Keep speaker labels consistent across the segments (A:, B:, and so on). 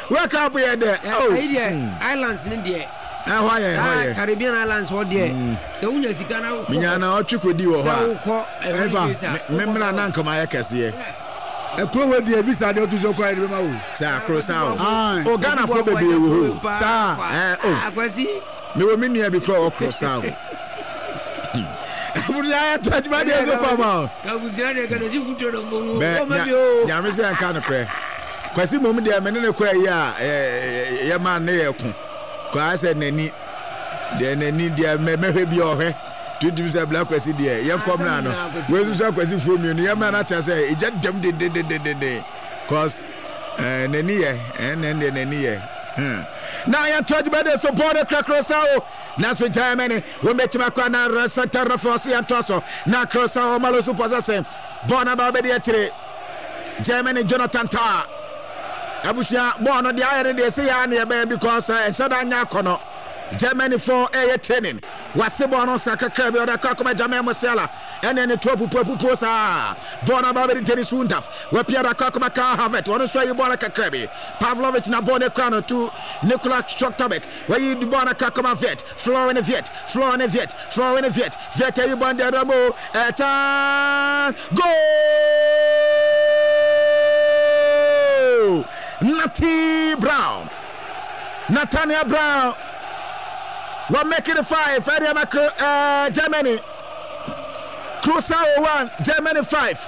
A: Work up here there.
B: Islands in there.
A: Why?
B: Caribbean Islands or there. So when you see Ghana,
A: Minyana or Chukudi or Memra Nanka Mayakas here.
C: A clue with the visa to so quite remember.
A: Sir, cross out. Oh, Ghana for baby. Sir, me will mean be cross out. Would I touch my days of farmer? I was Yamisa and kind of prayer. Because the moment they are many ya man near. I said, Nenny, then they need their memory be your to do a black question, dear. Young Comrano, where is your question from you? Your man, I say, it just jumped the day. Because Nenny and then Nenny. Now I told you about the support of Crocosao. That's what Germany will make Macana, Santa Rafosi and Tosso. Now Crosao Malusu possessing. Born about the Germany, Jonathan Tar. Abusia born on the island, they say, because Sadanya Kono. Germany for air training. Wasibono Saka Kirby or the Kakoma Jamel Masela. And then the Tropu Posa. Born about the tennis Wundaf. Where Pierre Kakoma car have it. One say you born a Kirby. Pavlovich Nabone Kano to Nicola Shoktabek. Where you born a Kakoma vet. Floor in a vet. Floor in a vet. Floor in a vet. Vet you born the Ramo. Go! Natty Brown. Nathaniel Brown. We're making it 5. Germany. Crosao 1. Germany 5.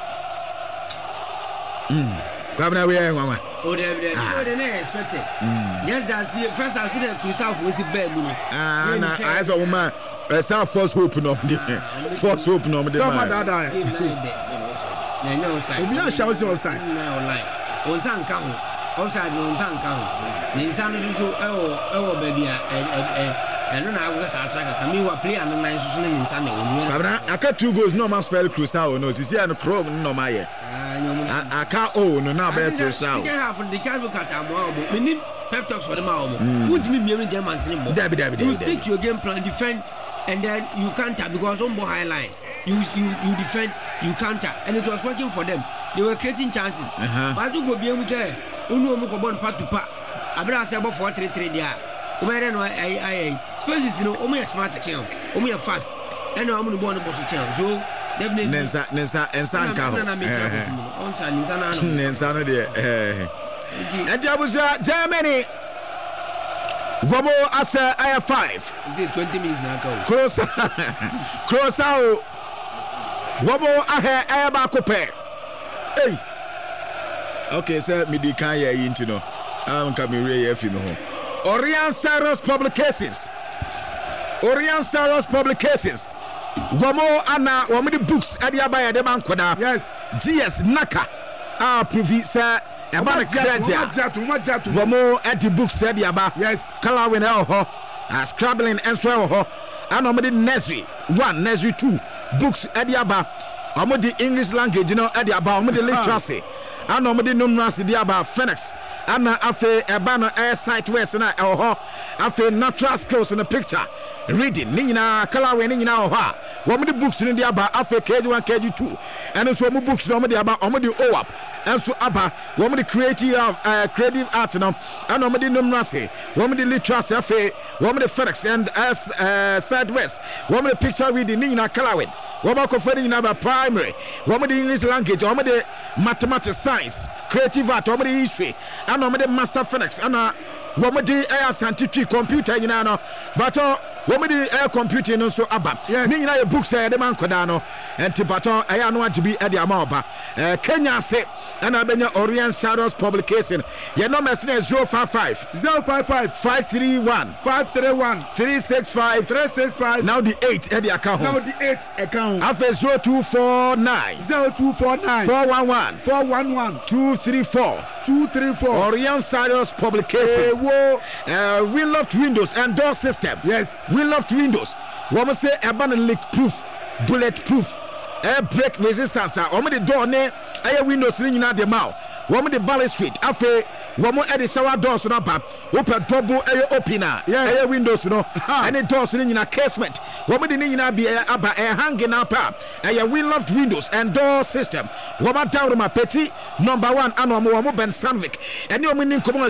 A: Governor, we are one.
B: Oh, they expected. Yes, that's the first I've seen Crosao was a bad moon.
A: As a woman, South Force Hope no. Force Hope no.
C: Some die.
B: No, sir.
C: We are shouting outside.
B: No, like. On San Count. Outside on San Count. The San oh, baby. And then I was attacked. I mean, what play and I Sunday.
A: I got 2 goals, no man spell Crusao. No, see, and a crow, no, my. I can't own no bear Crusao.
B: Half of the Calvocata, we need pep talks for the mouth. Would you mean Germans anymore? You stick to your game plan, defend, and then you counter because on high line. You defend, you counter, and it was working for them. They were creating chances. But you go be able to say, Uno part to part. Abra say about 4-3-3 there. I suppose you know, only a smart channel, only a fast, and I'm going to go on the boss channel. So definitely,
A: Nensa, and Sanka. And there was Germany. Gobo as I have 5.
B: Is it 20 minutes now?
A: Close out. Gobo I back up. Hey. Okay, sir, me di kan ya yinti no. Am ka me re ya fi no ho. Orion Saros Publications. Gomo ana wo me di books ade abaya de ban koda.
C: Yes.
A: GS Naka. Provi sir Ebana Kraja. Gomo ade books ade aba.
C: Yes.
A: Kala we na ho. Scrabbling and so ho. Ana me di nursery 1, nursery 2 books ade aba. Omo di English language you know ade aba. Omo di literacy. Ana omo di numerals ade aba. Phoenix. Ana afe ebana air site west na ho afe natural skills in the picture reading ni nyina kala we ni nyina ho ha wo mo the books ni dia aba afe KG1 KG2 and so mo books no mo dia aba mo the OAP and so aba wo mo the creative art no and mo the numeracy wo mo the literacy afe wo mo the Phoenix and side west wo mo the picture reading ni nyina kala we wo mo ko fe ni nyina ba primary wo mo the English language wo mo the mathematics science creative art wo mo the history and the master Phoenix and woman the air scientific computer you know but woman the air computing no so aba ni na books the man kodano and tipato aya no agibi e de amaba Kenya say and abenya Orient Shadows Publication your number is 055 531 365 now the 8 at the account after 0249 411 234 Orient Shadows Publications. We love windows and door system.
C: Yes.
A: We love windows. Woman say abandon leak proof, bulletproof, air break resistance. Woman the door ne air windows ringing out the mouth. Woman the balustrade. Afe woman at the shower doors no ba. Open double air opener. Air windows no. Any doors ringing a casement. Woman the ringing be aba air hanging up. Air we love windows and door system. Woman down my petty number 1 and woman Ben Sanvik. And you meaning come